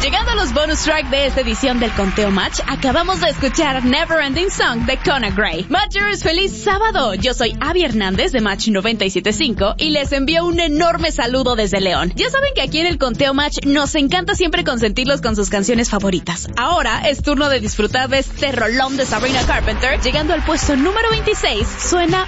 Llegando a los bonus track de esta edición del Conteo Match, acabamos de escuchar Never Ending Song de Cona Gray. Matchers, feliz sábado. Yo soy Abby Hernández de Match 97.5 y les envío un enorme saludo desde León. Ya saben que aquí en el Conteo Match nos encanta siempre consentirlos con sus canciones favoritas. Ahora es turno de disfrutar de este rolón de Sabrina Carpenter. Llegando al puesto número 26, suena